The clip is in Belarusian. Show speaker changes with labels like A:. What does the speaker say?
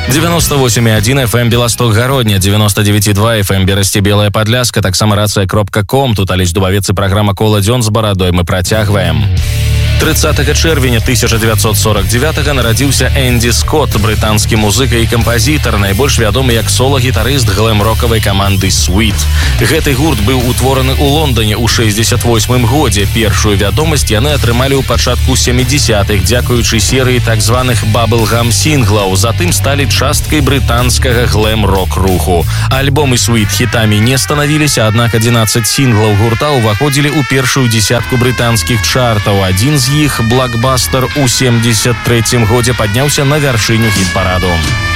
A: 98,1 FM Белосток-Гародня, 99,2 FM Берасці Белая Падляска, таксама рацыя.ком. Тут Алесь Дубавец і праграма «Кола дзён з барадой». Мы працягваем. 30 чэрвеня 1949 нарадзіўся Энді Скотт, брытанскі музыка і кампазітар, найбольш вядомы як сола-гітарыст глэм-рокавай каманды Sweet. Гэты гурт быў утвораны ў Лондоне ў 68 годзе. Першую вядомасць яны атрымалі ў пачатку 70-х, дзякуючы серыі так званых баблгам-сінглаў, затым сталі часткай брытанскага глэм-рок-руху. Альбомы Sweet хітамі не станавіліся, аднак 11 сінглаў гурта ўваходзілі ў першую дзесятку брытанскіх чартаў. Адзін з іх, блокбастер, у 73-м годзе падняўся на вяршыню хіт-параду.